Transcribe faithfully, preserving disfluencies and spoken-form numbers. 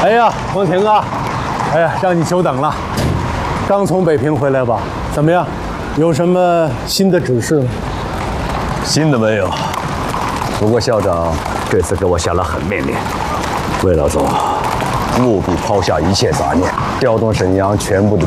哎呀，王田啊，哎呀，让你久等了。刚从北平回来吧？怎么样？有什么新的指示吗？ 新的没有。不过校长这次给我下了狠命令，魏老总，务必抛下一切杂念，调动沈阳全部的